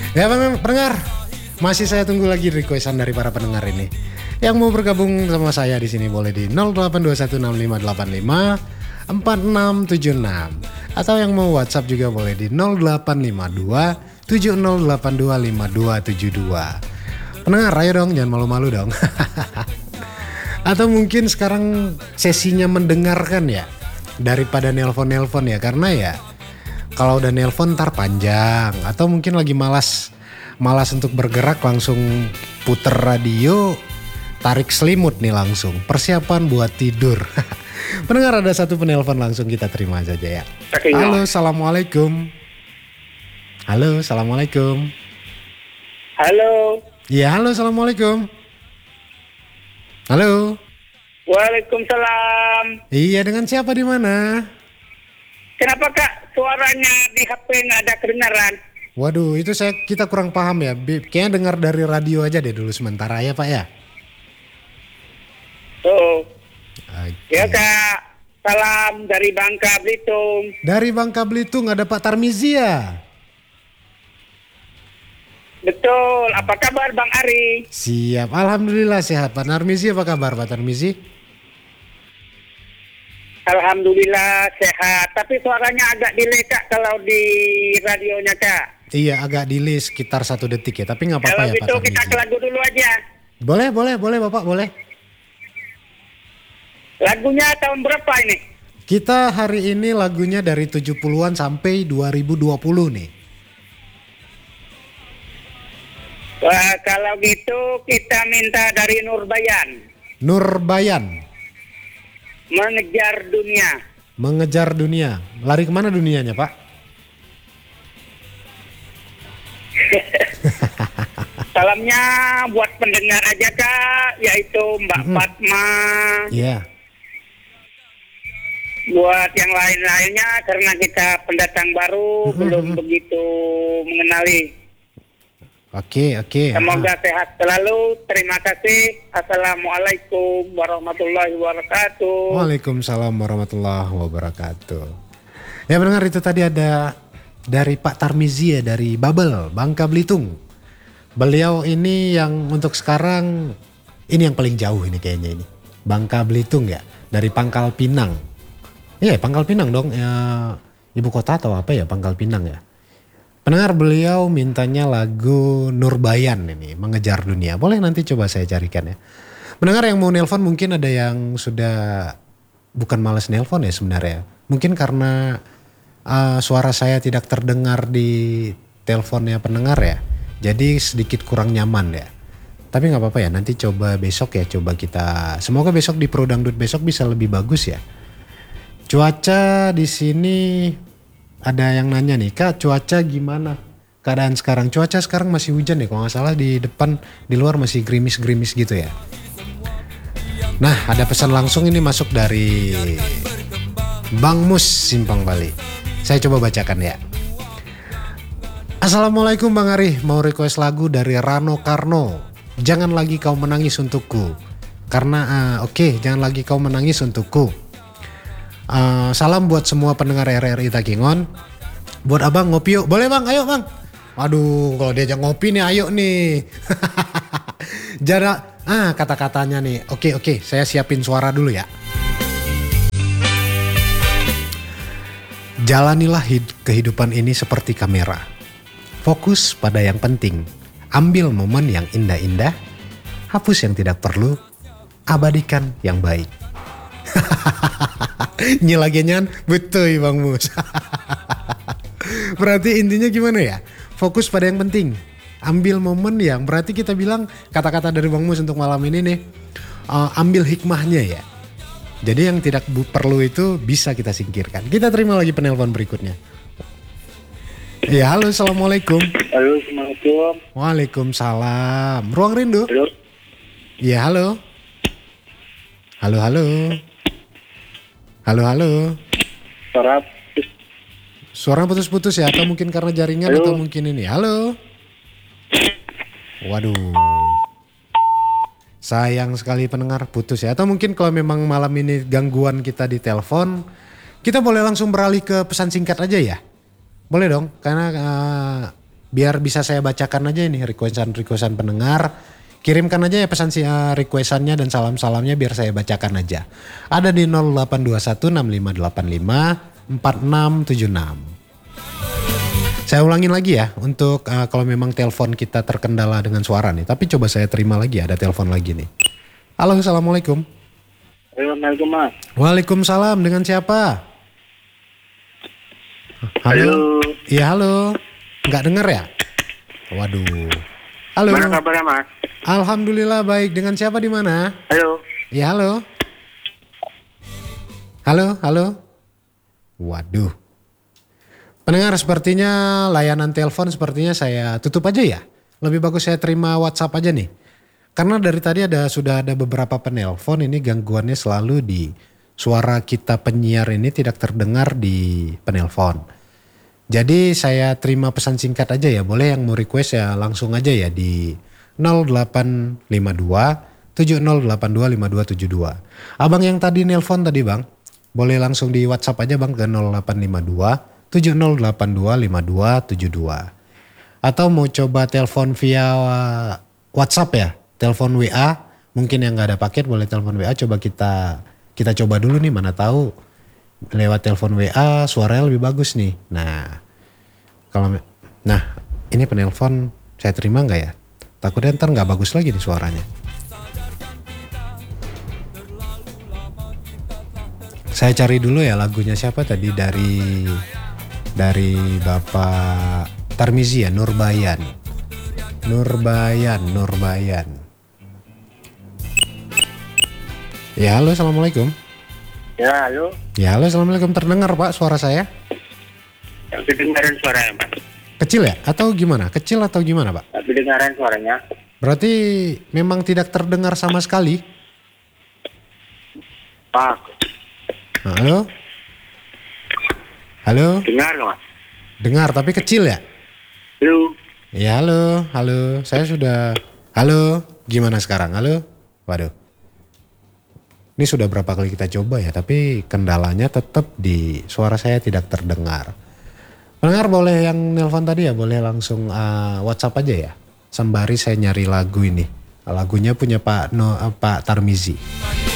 Ya pendengar, masih saya tunggu lagi requestan dari para pendengar ini. Yang mau bergabung sama saya di sini boleh di 082165854676 atau yang mau WhatsApp juga boleh di 085270825272. Pendengar, ayo dong, jangan malu-malu dong. Atau mungkin sekarang sesinya mendengarkan ya, daripada nelpon-nelpon ya, karena ya kalau udah nelpon ntar panjang, atau mungkin lagi malas untuk bergerak langsung puter radio, tarik selimut nih langsung, persiapan buat tidur. Pendengar, ada satu penelpon, langsung kita terima saja ya. Halo, assalamualaikum. Halo, assalamualaikum. Halo. Ya, halo, assalamualaikum. Halo. Waalaikumsalam. Iya, dengan siapa di mana? Kenapa Kak suaranya di HP nggak ada kedengaran? Waduh, itu kita kurang paham ya. Kayaknya dengar dari radio aja deh dulu sementara ya Pak ya. Oh. Okay. Ya Kak, salam dari Bangka Belitung. Dari Bangka Belitung ada Pak Tarmizi ya? Betul, apa kabar Bang Ari? Siap, alhamdulillah sehat. Pak Tarmizi apa kabar Pak Tarmizi? Alhamdulillah sehat, tapi suaranya agak delay Kak kalau di radionya Kak. Iya, agak delay sekitar 1 detik ya, tapi nggak apa-apa ya Pak Tarmizi. Kalau gitu kita ke lagu dulu aja. Boleh Bapak, boleh. Lagunya tahun berapa ini? Kita hari ini lagunya dari 70-an sampai 2020 nih. Wah, kalau gitu kita minta dari Nurbayan. Mengejar dunia. Lari kemana dunianya Pak? Salamnya buat pendengar aja Kak, yaitu Mbak Fatma. Iya. Buat yang lain-lainnya karena kita pendatang baru belum begitu mengenali. Oke. Semoga sehat selalu. Terima kasih. Assalamualaikum warahmatullahi wabarakatuh. Waalaikumsalam warahmatullahi wabarakatuh. Ya pendengar, itu tadi ada dari Pak Tarmizi ya, dari Babel, Bangka Belitung. Beliau ini yang untuk sekarang ini yang paling jauh ini kayaknya ini. Bangka Belitung ya, dari Pangkal Pinang. Iya, Pangkal Pinang dong. Ya, ibu kota atau apa ya, Pangkal Pinang ya. Pendengar, beliau mintanya lagu Nurbayan ini, Mengejar Dunia. Boleh nanti coba saya carikan ya. Pendengar yang mau nelpon mungkin ada yang sudah bukan malas nelpon ya sebenarnya. Mungkin karena suara saya tidak terdengar di teleponnya pendengar ya. Jadi sedikit kurang nyaman ya. Tapi gak apa-apa ya, nanti coba besok ya, coba kita. Semoga besok di Pro Dangdut besok bisa lebih bagus ya. Cuaca di sini ada yang nanya nih, Kak, cuaca gimana keadaan sekarang? Cuaca sekarang masih hujan ya, kalau gak salah di depan, di luar masih gerimis-gerimis gitu ya. Nah, ada pesan langsung ini masuk dari Bang Mus Simpang Bali. Saya coba bacakan ya. Assalamualaikum Bang Ari, mau request lagu dari Rano Karno. Jangan lagi kau menangis untukku. Karena jangan lagi kau menangis untukku. Salam buat semua pendengar RRI Takingon. Buat abang ngopi yuk. Boleh bang, ayo bang. Aduh, kalau diajak ngopi nih ayo nih. Jarak kata-katanya nih. Oke, saya siapin suara dulu ya. Jalanilah kehidupan ini seperti kamera. Fokus pada yang penting. Ambil momen yang indah-indah. Hapus yang tidak perlu. Abadikan yang baik. Nyilagenyan betul Bang Mus. Berarti intinya gimana ya? Fokus pada yang penting. Ambil momen yang, berarti kita bilang kata-kata dari Bang Mus untuk malam ini nih, ambil hikmahnya ya. Jadi yang tidak perlu itu bisa kita singkirkan. Kita terima lagi penelpon berikutnya. Ya, halo, assalamualaikum. Halo, assalamualaikum. Waalaikumsalam. Ruang Rindu. Halo. Ya, halo. Halo. Suara putus-putus ya, atau mungkin karena jaringan. Halo. Atau mungkin ini. Halo. Waduh. Sayang sekali pendengar, putus ya. Atau mungkin kalau memang malam ini gangguan kita di telepon, kita boleh langsung beralih ke pesan singkat aja ya. Boleh dong, karena biar bisa saya bacakan aja ini requestan pendengar. Kirimkan aja ya pesan requestannya dan salam-salamnya biar saya bacakan aja. Ada di 0821 6585 4676. Saya ulangin lagi ya untuk kalau memang telepon kita terkendala dengan suara nih. Tapi coba saya terima lagi, ada telepon lagi nih. Halo, assalamualaikum. Assalamualaikum Mas. Waalaikumsalam, dengan siapa? Halo. Iya halo. Nggak denger ya? Waduh. Halo. Mana kabarnya Mas? Alhamdulillah baik. Dengan siapa di mana? Halo. Iya halo. Halo. Waduh. Pendengar, sepertinya layanan telepon sepertinya saya tutup aja ya. Lebih bagus saya terima WhatsApp aja nih. Karena dari tadi sudah ada beberapa penelpon, ini gangguannya selalu di suara kita penyiar ini tidak terdengar di penelpon. Jadi saya terima pesan singkat aja ya. Boleh yang mau request ya langsung aja ya di 0852 7082 5272. Abang yang tadi nelpon tadi bang, boleh langsung di WhatsApp aja bang ke 0852 7082 5272. Atau mau coba telepon via WhatsApp ya, telepon WA. Mungkin yang gak ada paket boleh telepon WA, coba kita coba dulu nih, mana tahu lewat telepon WA suaranya lebih bagus nih. Nah ini penelpon saya terima nggak ya? Takutnya ntar nggak bagus lagi nih suaranya. Saya cari dulu ya lagunya siapa tadi dari Bapak Tarmizi ya, Nurbayan. Ya halo, assalamualaikum. Ya halo. Ya halo, assalamualaikum. Terdengar Pak suara saya? Yang kedengaran suaranya Pak. Kecil ya? Atau gimana? Kecil atau gimana Pak? Yang kedengaran suaranya. Berarti memang tidak terdengar sama sekali? Pak. Halo? Halo? Dengar nggak Mas? Dengar tapi kecil ya? Halo. Ya halo. Saya sudah... Halo? Gimana sekarang? Halo? Waduh. Ini sudah berapa kali kita coba ya, tapi kendalanya tetap di suara saya tidak terdengar. Pendengar boleh yang nelpon tadi ya, boleh langsung WhatsApp aja ya. Sembari saya nyari lagu ini. Lagunya punya Pak Tarmizi.